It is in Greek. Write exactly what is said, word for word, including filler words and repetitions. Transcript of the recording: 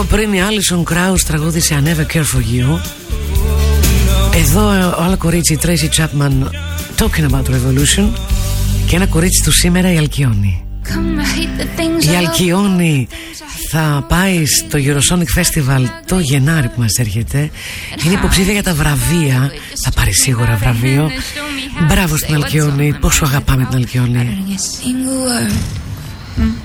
Λίγο πριν η Alison Krauss τραγούδισε I Never Care For You. Εδώ ο άλλο κορίτσι, η Tracy Chapman, Talking About Revolution. Και ένα κορίτσι του σήμερα, η Αλκιόνη. Η Αλκιόνη θα πάει στο Eurosonic Festival το Γενάρη που μας έρχεται. Είναι υποψήφια για τα βραβεία. Θα πάρει σίγουρα βραβείο. Μπράβο στην Αλκιόνη. Πόσο αγαπάμε την Αλκιόνη.